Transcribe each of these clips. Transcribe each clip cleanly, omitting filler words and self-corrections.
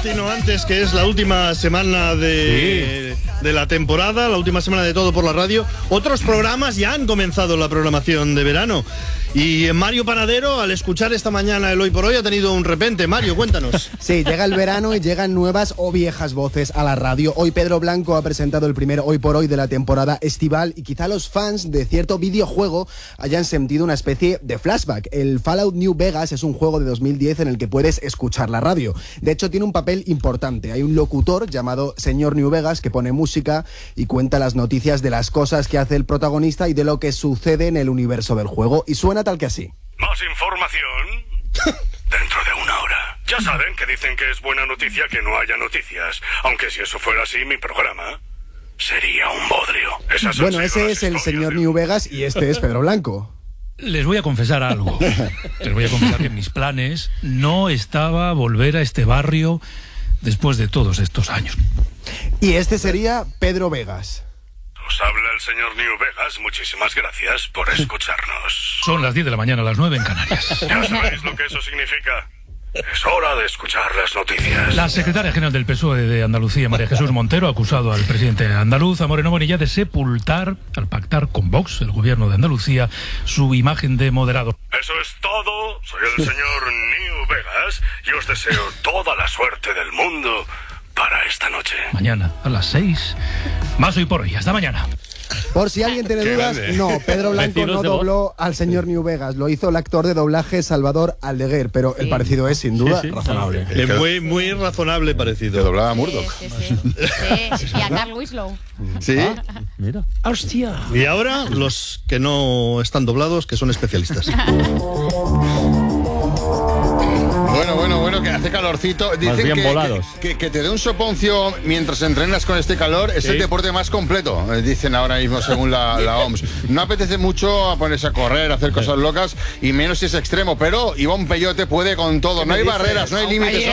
sino antes, que es la última semana de la temporada, la última semana de Todo por la Radio. Otros programas ya han comenzado la programación de verano. Y Mario Panadero, al escuchar esta mañana el Hoy por Hoy, ha tenido un repente. Mario, cuéntanos. Sí, llega el verano y llegan nuevas o viejas voces a la radio. Hoy Pedro Blanco ha presentado el primer Hoy por Hoy de la temporada estival y quizá los fans de cierto videojuego hayan sentido una especie de flashback. El Fallout New Vegas es un juego de 2010 en el que puedes escuchar la radio. De hecho, tiene un papel importante. Hay un locutor llamado Señor New Vegas que pone música y cuenta las noticias de las cosas que hace el protagonista y de lo que sucede en el universo del juego. Y suena tal que así. ¿Más información? Dentro de una hora. Ya saben que dicen que es buena noticia que no haya noticias. Aunque si eso fuera así, mi programa sería un bodrio. Bueno, ese es el Señor New Vegas y este es Pedro Blanco. Les voy a confesar algo. Les voy a confesar que en mis planes no estaba volver a este barrio después de todos estos años. Y este sería Pedro Vegas. Os habla el señor New Vegas. Muchísimas gracias por escucharnos. Son las 10 de la mañana, las 9 en Canarias. Ya sabéis lo que eso significa. Es hora de escuchar las noticias. La secretaria general del PSOE de Andalucía, María Jesús Montero, ha acusado al presidente andaluz, a Moreno Bonilla, de sepultar, al pactar con Vox, el gobierno de Andalucía, su imagen de moderado. Eso es todo. Soy el señor New Vegas y os deseo toda la suerte del mundo para esta noche. Mañana a las 6. Más Hoy por Hoy. Hasta mañana. Por si alguien tiene dudas, no, Pedro Blanco no dobló al señor New Vegas, lo hizo el actor de doblaje Salvador Aldeguer, pero el parecido es sin duda razonable. Muy, muy razonable parecido. Que doblaba a Murdoch. Sí. Y a Carl Winslow. Sí. Mira. ¡Hostia! Y ahora los que no están doblados, que son especialistas. Bueno, que hace calorcito. Dicen que te dé un soponcio mientras entrenas con este calor es el deporte más completo, dicen ahora mismo según la OMS. No apetece mucho ponerse a correr, a hacer cosas locas, y menos si es extremo, pero Ivonne Peyote puede con todo. No hay barreras, no hay límites.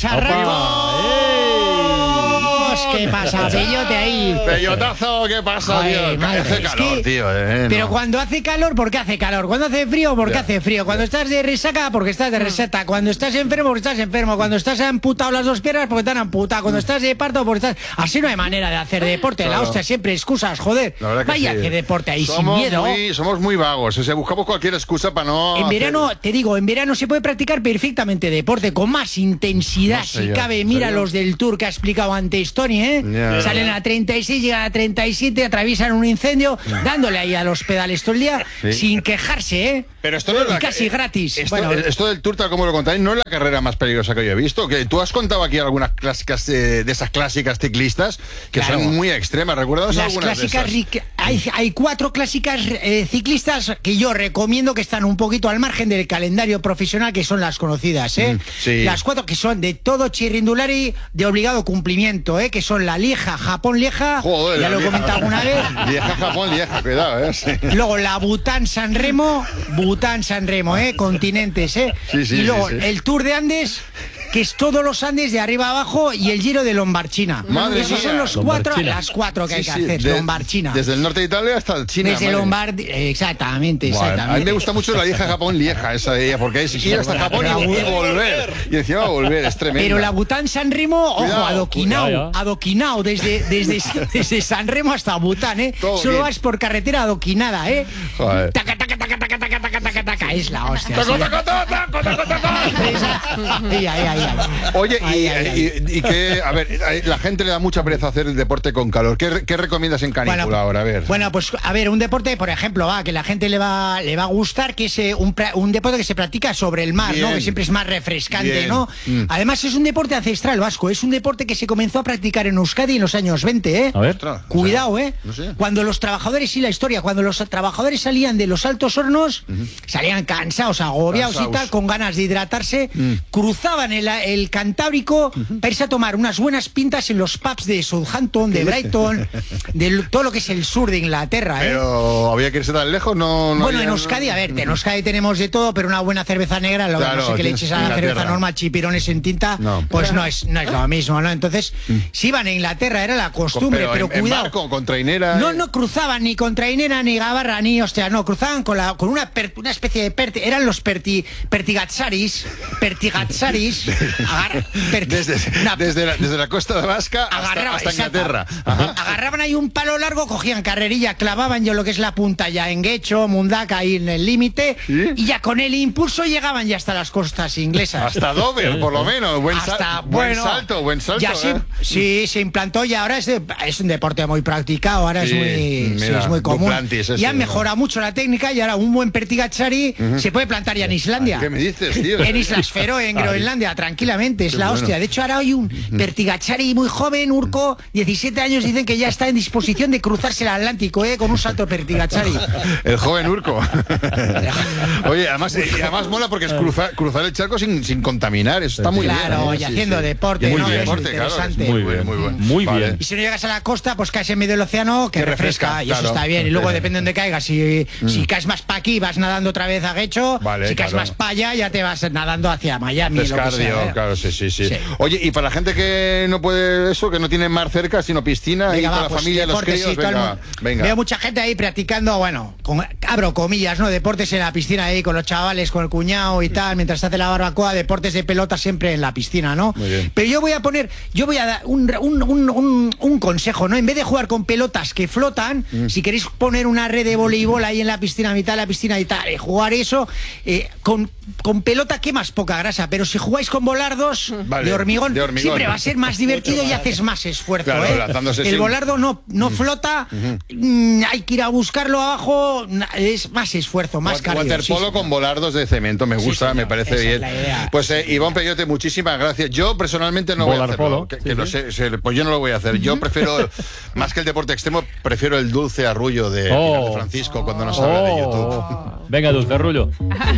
¿Qué pasa, Peyote ahí? Peyotazo, ¿qué pasa, tío? Hace calor, tío. Pero cuando hace calor, ¿por qué hace calor? Cuando hace frío, ¿por qué hace frío? Cuando estás de resaca, porque estás de resaca. Cuando estás enfermo, porque estás enfermo. Cuando estás amputado las dos piernas, porque están amputadas. Cuando estás de parto, porque estás... Así no hay manera de hacer deporte. La hostia, siempre excusas, joder. Vaya que deporte ahí, sin miedo. Somos muy vagos. O sea, buscamos cualquier excusa para no... En verano, te digo, en verano se puede practicar perfectamente deporte, con más intensidad, si cabe. Mira los del Tour que ha explicado antes Tony, Salen a 36, llegan a 37, atraviesan un incendio, dándole ahí a los pedales todo el día, sin quejarse, Pero esto no es casi gratis. Esto del Tour, tal como lo contáis, no es la carrera más peligrosa que yo he visto. Que tú has contado aquí algunas clásicas de esas clásicas ciclistas que son muy extremas. ¿Recuerdas algunas clásicas de esas? Hay 4 clásicas ciclistas que yo recomiendo, que están un poquito al margen del calendario profesional, que son las conocidas, Las 4 que son de todo chirrindulari, de obligado cumplimiento, que son la Lieja, Japón-Lieja. Joder, ya lo he comentado alguna vez. Lieja, Japón-Lieja, cuidado, Sí. Luego la Bután-San Remo, continentes, y luego el Tour de Andes, que es todos los Andes de arriba a abajo, y el Giro de Lombarchina. Esos son las 4 que hay que hacer. Lombarchina. Desde el norte de Italia hasta China. Desde Lombardía, exactamente. A mí me gusta mucho la Lieja, Japón-Lieja, esa de ella, porque es ir hasta Japón y volver. Y encima volver, es tremendo. Pero la Bután-San Remo, ojo, adoquinao, desde San Remo hasta Bután, Solo vas por carretera adoquinada, Joder. Taca, es la hostia. Oye, y que, a ver, la gente le da mucha pereza hacer el deporte con calor. ¿Qué recomiendas en canícula ahora? A ver. Bueno, pues a ver, un deporte, por ejemplo, que la gente le va a gustar, que es un deporte que se practica sobre el mar, ¿no? Que siempre es más refrescante, ¿no? Además es un deporte ancestral vasco, es un deporte que se comenzó a practicar en Euskadi en los años 20, A ver. Cuidado, No sé. Cuando los trabajadores, la historia, cuando los trabajadores salían de los altos hornos, salían cansados, agobiados y tal, con ganas de hidratarse, cruzaban el Cantábrico para irse a tomar unas buenas pintas en los pubs de Southampton, de Brighton, de todo lo que es el sur de Inglaterra, Pero había que irse tan lejos, no bueno, había... en Euskadi, a ver, en Euskadi tenemos de todo, pero una buena cerveza negra, no sé qué le eches a la cerveza normal, chipirones en tinta, pues no es lo mismo, ¿no? Entonces, si iban a Inglaterra, era la costumbre, pero cuidado. En barco, con trainera... No cruzaban ni con trainera, ni gabarra, ni, no, cruzaban con una especie eran los pertigazzaris. Desde la costa de Vasca hasta Inglaterra. Agarraban ahí un palo largo, cogían carrerilla, clavaban yo lo que es la punta ya en Guecho, Mundaka, ahí en el límite, y ya con el impulso llegaban ya hasta las costas inglesas. Hasta Dover, por lo menos. Buen salto. Ya sí, se implantó y ahora es un deporte muy practicado, ahora es muy común. Y han mejorado mucho la técnica y ahora un buen pertigazzari se puede plantar ya en Islandia. ¿Qué me dices, tío? En Islas Feroe, en Groenlandia, tranquilamente, es la hostia. De hecho, ahora hay un pertigazzari muy joven, Urco, 17 años, dicen que ya está en disposición de cruzarse el Atlántico, con un salto pertigazzari. El joven Urco. Oye, además mola porque es cruzar el charco sin contaminar, eso está muy bien. Claro, y haciendo deporte, muy ¿no? bien, Es interesante. Claro, muy bien. Y si no llegas a la costa, pues caes en medio del océano, que refresca, y eso está bien. Y luego depende de dónde caigas. Si caes más para aquí, vas nadando otra vez a Guecho. Si caes más para allá, ya te vas nadando hacia Miami. Cardio, claro, sí. Oye, y para la gente que no puede eso, que no tiene mar cerca, sino piscina, y con la familia, los críos, venga. Veo mucha gente ahí practicando, abro comillas, ¿no? Deportes en la piscina ahí con los chavales, con el cuñado y tal, mientras se hace la barbacoa, deportes de pelota siempre en la piscina, ¿no? Muy bien. Pero yo voy a dar un consejo, ¿no? En vez de jugar con pelotas que flotan, si queréis poner una red de voleibol ahí en la piscina, a mitad de la piscina y tal, jugar eso, con pelota quemas poca grasa, pero si jugáis con volardos de hormigón, siempre va a ser más divertido y haces más esfuerzo, El volardo no flota, hay que ir a buscarlo abajo, es más esfuerzo, más cardio. Waterpolo con volardos de cemento, me gusta, me parece bien. Pues Iván Peyote, muchísimas gracias. Yo personalmente no voy a hacerlo, pues yo no lo voy a hacer. Yo prefiero, más que el deporte extremo, prefiero el dulce arrullo de Pilar de Francisco cuando nos habla de YouTube. Venga, dulce arrullo.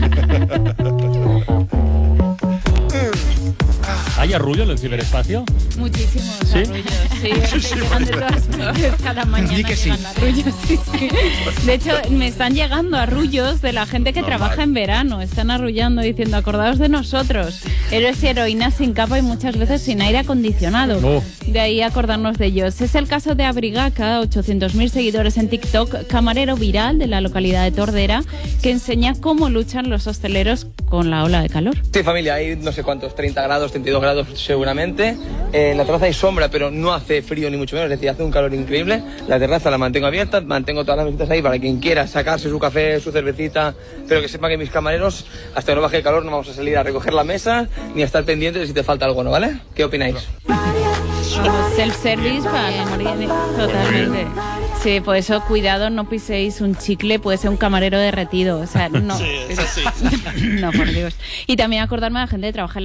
¿Hay arrullo en el ciberespacio? Muchísimos arrullos, sí. Llegan de todas partes, cada mañana llegan arrullos, sí. De hecho, me están llegando arrullos de la gente que trabaja en verano. Están arrullando diciendo, acordaos de nosotros. Héroes y heroínas sin capa y muchas veces sin aire acondicionado. De ahí acordarnos de ellos. Es el caso de Abrigaca, 800.000 seguidores en TikTok, camarero viral de la localidad de Tordera, que enseña cómo luchan los hosteleros con la ola de calor. Sí, familia, hay no sé cuántos, 30 grados, 32 grados seguramente. En la terraza hay sombra, pero no hace frío ni mucho menos, es decir, hace un calor increíble. La terraza la mantengo abierta, mantengo todas las mesitas ahí para quien quiera sacarse su café, su cervecita, pero que sepa que mis camareros, hasta que no baje el calor, no vamos a salir a recoger la mesa ni a estar pendientes de si te falta algo, ¿no? ¿Vale? ¿Qué opináis? Self-service para la morir, totalmente. Sí, por eso cuidado, no piséis un chicle, puede ser un camarero derretido, o sea, no. Sí, es así. No, por Dios. Y también acordarme de la gente de trabajar